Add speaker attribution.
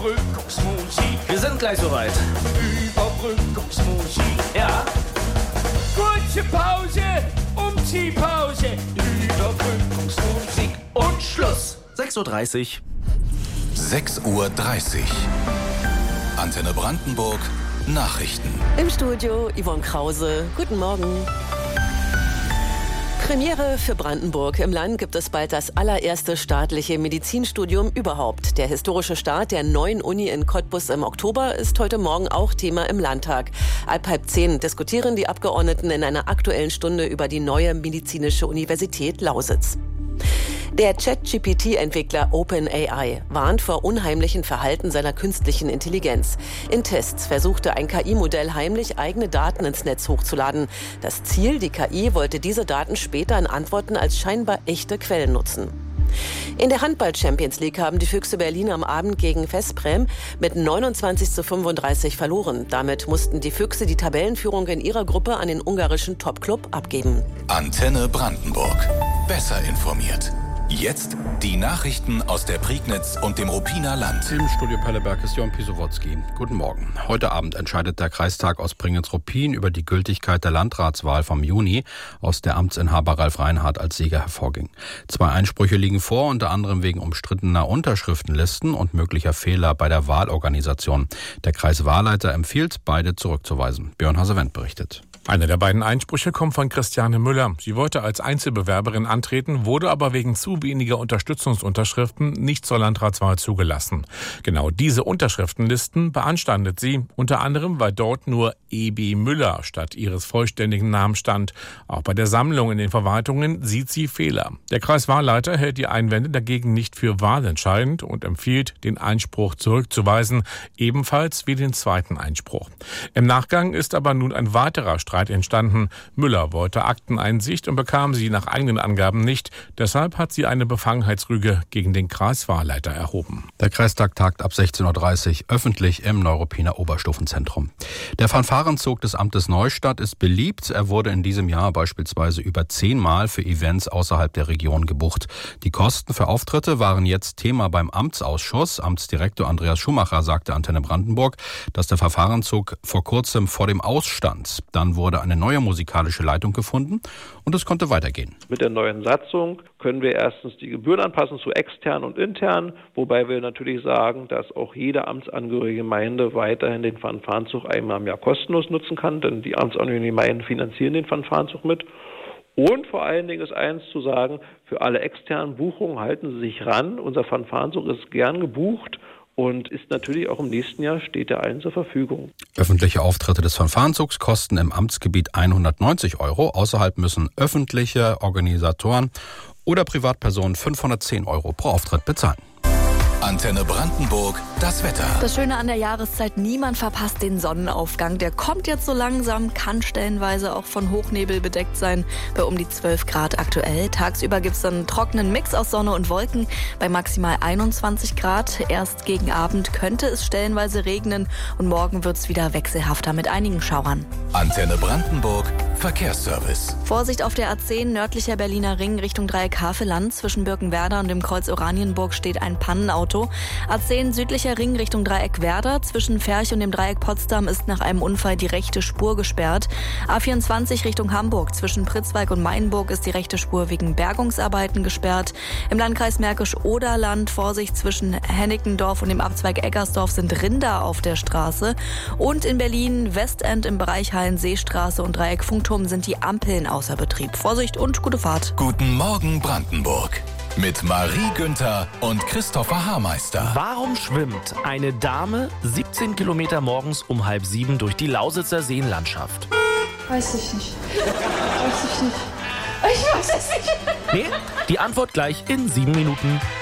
Speaker 1: Überbrückungsmusik.
Speaker 2: Wir sind gleich soweit.
Speaker 1: Überbrückungsmusik.
Speaker 2: Ja?
Speaker 1: Kurze Pause, Umziehpause. Überbrückungsmusik.
Speaker 2: Und Schluss. 6:30 Uhr.
Speaker 3: 6:30 Uhr. Antenne Brandenburg. Nachrichten.
Speaker 4: Im Studio Yvonne Krause. Guten Morgen. Premiere für Brandenburg. Im Land gibt es bald das allererste staatliche Medizinstudium überhaupt. Der historische Start der neuen Uni in Cottbus im Oktober ist heute Morgen auch Thema im Landtag. Ab 9:30 diskutieren die Abgeordneten in einer Aktuellen Stunde über die neue medizinische Universität Lausitz. Der ChatGPT-Entwickler OpenAI warnt vor unheimlichem Verhalten seiner künstlichen Intelligenz. In Tests versuchte ein KI-Modell heimlich eigene Daten ins Netz hochzuladen. Das Ziel, die KI wollte diese Daten später in Antworten als scheinbar echte Quellen nutzen. In der Handball-Champions League haben die Füchse Berlin am Abend gegen Veszprém mit 29:35 verloren. Damit mussten die Füchse die Tabellenführung in ihrer Gruppe an den ungarischen Topclub abgeben.
Speaker 3: Antenne Brandenburg. Besser informiert. Jetzt die Nachrichten aus der Prignitz und dem Ruppiner Land.
Speaker 5: Im Studio Pelleberg ist Jon Pisowotzki. Guten Morgen. Heute Abend entscheidet der Kreistag aus Prignitz-Ruppin über die Gültigkeit der Landratswahl vom Juni, aus der Amtsinhaber Ralf Reinhardt als Sieger hervorging. 2 Einsprüche liegen vor, unter anderem wegen umstrittener Unterschriftenlisten und möglicher Fehler bei der Wahlorganisation. Der Kreiswahlleiter empfiehlt, beide zurückzuweisen. Björn Hasewendt berichtet.
Speaker 6: Einer der beiden Einsprüche kommt von Christiane Müller. Sie wollte als Einzelbewerberin antreten, wurde aber wegen zu weniger Unterstützungsunterschriften nicht zur Landratswahl zugelassen. Genau diese Unterschriftenlisten beanstandet sie, unter anderem, weil dort nur E.B. Müller statt ihres vollständigen Namens stand. Auch bei der Sammlung in den Verwaltungen sieht sie Fehler. Der Kreiswahlleiter hält die Einwände dagegen nicht für wahlentscheidend und empfiehlt, den Einspruch zurückzuweisen, ebenfalls wie den zweiten Einspruch. Im Nachgang ist aber nun ein weiterer Streit entstanden. Müller wollte Akteneinsicht und bekam sie nach eigenen Angaben nicht. Deshalb hat sie eine Befangenheitsrüge gegen den Kreiswahlleiter erhoben.
Speaker 5: Der Kreistag tagt ab 16:30 Uhr öffentlich im Neuruppiner Oberstufenzentrum. Der Fanfarenzug des Amtes Neustadt ist beliebt. Er wurde in diesem Jahr beispielsweise über 10 Mal für Events außerhalb der Region gebucht. Die Kosten für Auftritte waren jetzt Thema beim Amtsausschuss. Amtsdirektor Andreas Schumacher sagte Antenne Brandenburg, dass der Fanfarenzug vor kurzem vor dem Ausstand. Dann wurde eine neue musikalische Leitung gefunden und es konnte weitergehen.
Speaker 7: Mit der neuen Satzung können wir erstens die Gebühren anpassen zu extern und intern, wobei wir natürlich sagen, dass auch jede amtsangehörige Gemeinde weiterhin den Fanfarenzug einmal im Jahr kostenlos nutzen kann, denn die amtsangehörigen Gemeinden finanzieren den Fanfarenzug mit. Und vor allen Dingen ist eins zu sagen, für alle externen Buchungen halten Sie sich ran. Unser Fanfarenzug ist gern gebucht und ist natürlich auch im nächsten Jahr steht er allen zur Verfügung.
Speaker 5: Öffentliche Auftritte des Fanfarenzugs kosten im Amtsgebiet 190 €. Außerhalb müssen öffentliche Organisatoren oder Privatpersonen 510 € pro Auftritt bezahlen.
Speaker 3: Antenne Brandenburg, das Wetter.
Speaker 8: Das Schöne an der Jahreszeit, niemand verpasst den Sonnenaufgang. Der kommt jetzt so langsam, kann stellenweise auch von Hochnebel bedeckt sein, bei um die 12 Grad aktuell. Tagsüber gibt es dann einen trockenen Mix aus Sonne und Wolken bei maximal 21 Grad. Erst gegen Abend könnte es stellenweise regnen und morgen wird es wieder wechselhafter mit einigen Schauern.
Speaker 3: Antenne Brandenburg, Verkehrsservice.
Speaker 8: Vorsicht auf der A10 nördlicher Berliner Ring Richtung Dreieck Havelland. Zwischen Birkenwerder und dem Kreuz Oranienburg steht ein Pannenauto. A10 südlicher Ring Richtung Dreieck Werder. Zwischen Ferch und dem Dreieck Potsdam ist nach einem Unfall die rechte Spur gesperrt. A24 Richtung Hamburg. Zwischen Pritzwalk und Mainburg ist die rechte Spur wegen Bergungsarbeiten gesperrt. Im Landkreis Märkisch-Oderland Vorsicht zwischen Hennickendorf und dem Abzweig Eggersdorf sind Rinder auf der Straße. Und in Berlin Westend im Bereich Hallenseestraße und Dreieck Funkturm sind die Ampeln außer Betrieb. Vorsicht und gute Fahrt.
Speaker 3: Guten Morgen Brandenburg. Mit Marie Günther und Christopher Haarmeister.
Speaker 2: Warum schwimmt eine Dame 17 Kilometer morgens um 6:30 durch die Lausitzer Seenlandschaft?
Speaker 9: Weiß ich nicht. Ich weiß es nicht.
Speaker 2: Nee, die Antwort gleich in 7 Minuten.